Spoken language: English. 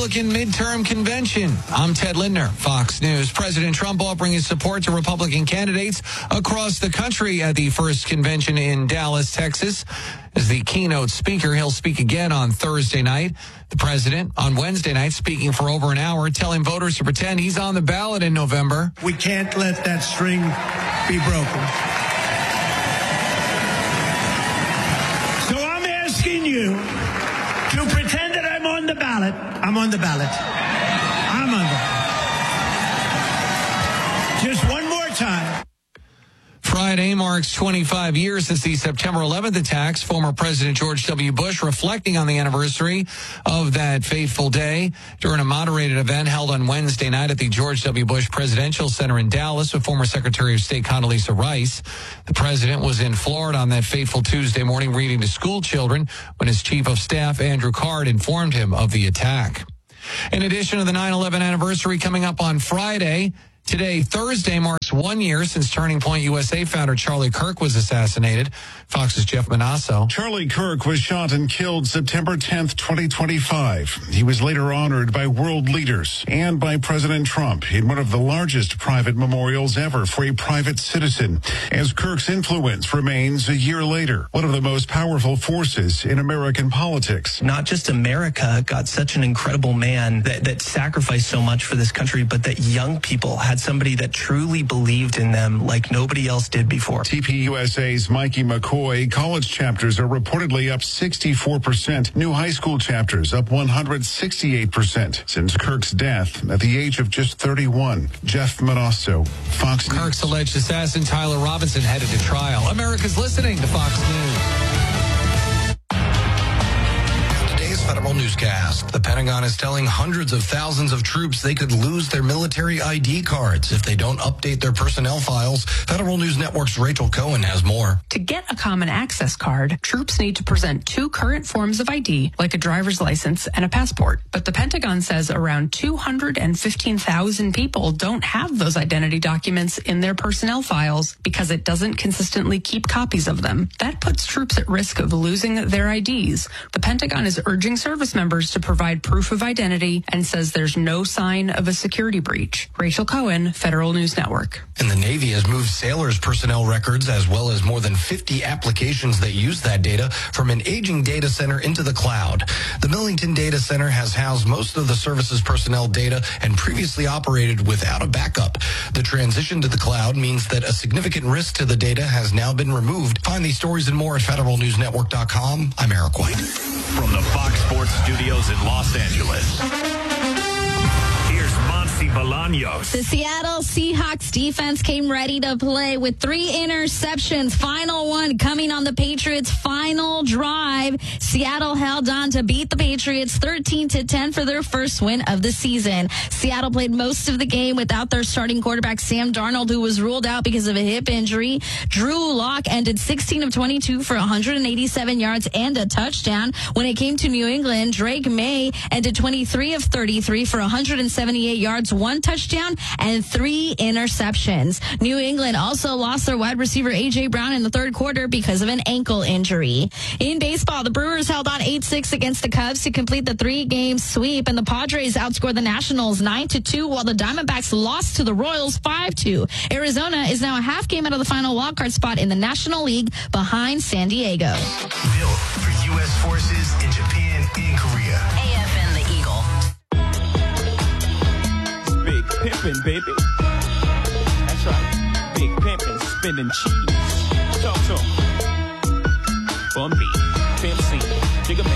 Republican midterm convention. I'm Ted Lindner, Fox News. President Trump offering his support to Republican candidates across the country at the first convention in Dallas, Texas. As the keynote speaker, he'll speak again on Thursday night. The president, on Wednesday night, speaking for over an hour, telling voters to pretend he's on the ballot in November. We can't let that string be broken. So I'm asking you to pretend that I'm on the ballot. I'm on the ballot. I'm on the ballot. Just one more time. Friday marks 25 years since the September 11th attacks. Former President George W. Bush reflecting on the anniversary of that fateful day during a moderated event held on Wednesday night at the George W. Bush Presidential Center in Dallas with former Secretary of State Condoleezza Rice. The president was in Florida on that fateful Tuesday morning reading to school children when his chief of staff, Andrew Card, informed him of the attack. In addition to the 9/11 anniversary coming up on Friday, today, Thursday, marks 1 year since Turning Point USA founder Charlie Kirk was assassinated. Fox's Jeff Manasso. Charlie Kirk was shot and killed September 10th, 2025. He was later honored by world leaders and by President Trump in one of the largest private memorials ever for a private citizen, as Kirk's influence remains a year later one of the most powerful forces in American politics. Not just America got such an incredible man that sacrificed so much for this country, but that young people had somebody that truly believed in them like nobody else did before. TPUSA's Mikey McCoy. College chapters are reportedly up 64%. New high school chapters up 168% since Kirk's death at the age of just 31. Jeff Manasso, Fox News. Kirk's alleged assassin Tyler Robinson headed to trial. America's listening to Fox News. Federal newscast. The Pentagon is telling hundreds of thousands of troops they could lose their military ID cards if they don't update their personnel files. Federal News Network's Rachel Cohen has more. To get a common access card, troops need to present 2 current forms of ID, like a driver's license and a passport. But the Pentagon says around 215,000 people don't have those identity documents in their personnel files because it doesn't consistently keep copies of them. That puts troops at risk of losing their IDs. The Pentagon is urging service members to provide proof of identity and says there's no sign of a security breach. Rachel Cohen, Federal News Network. And the Navy has moved sailors' personnel records as well as more than 50 applications that use that data from an aging data center into the cloud. The Millington Data Center has housed most of the service's personnel data and previously operated without a backup. The transition to the cloud means that a significant risk to the data has now been removed. Find these stories and more at federalnewsnetwork.com. I'm Eric White. From the Fox Sports Studios in Los Angeles, here's Monty Bolaños. The Seattle Seahawks defense came ready to play with 3 interceptions. Final one coming on the Patriots' final drive. Seattle held on to beat the Patriots 13-10 for their first win of the season. Seattle played most of the game without their starting quarterback, Sam Darnold, who was ruled out because of a hip injury. Drew Lock ended 16 of 22 for 187 yards and a touchdown. When it came to New England, Drake May ended 23 of 33 for 178 yards, 1 touchdown, and 3 interceptions. New England also lost their wide receiver A.J. Brown in the third quarter because of an ankle injury. In baseball, the Brewers held on 8-6 against the Cubs to complete the 3-game sweep, and the Padres outscored the Nationals 9-2, while the Diamondbacks lost to the Royals 5-2. Arizona is now a half game out of the final wildcard spot in the National League behind San Diego. Built for U.S. forces in Japan and Korea. AFN the Eagle. Big pimpin', baby. That's right. Big pimpin', spinning cheese. Talk to 'em.